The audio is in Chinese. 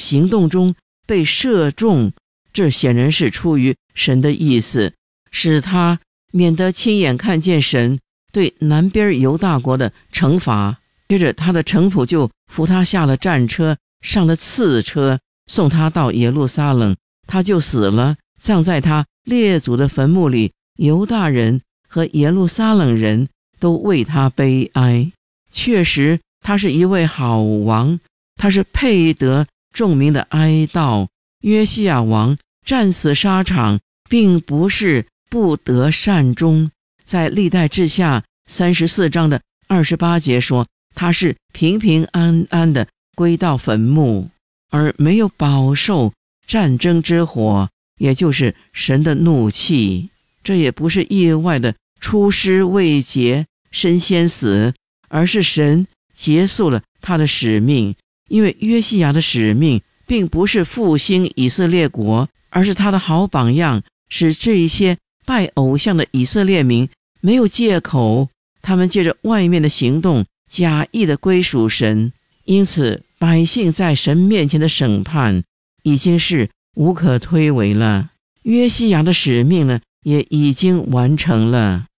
行动中被射中，这显然是出于神的意思，使他免得亲眼看见神对南边犹大国的惩罚。接着他的臣仆就扶他下了战车，上了次车，送他到耶路撒冷，他就死了，葬在他列祖的坟墓里。犹大人和耶路撒冷人都为他悲哀。确实他是一位好王，他是配得众民的哀悼。约西亚王战死沙场，并不是不得善终。在历代志下34章的28节说，他是平平安安的归到坟墓，而没有饱受战争之火，也就是神的怒气。这也不是意外的出师未捷身先死，而是神结束了他的使命。因为约西亚的使命并不是复兴以色列国，而是他的好榜样，使这一些拜偶像的以色列民没有借口，他们借着外面的行动假意的归属神。因此百姓在神面前的审判已经是无可推诿了。约西亚的使命呢，也已经完成了。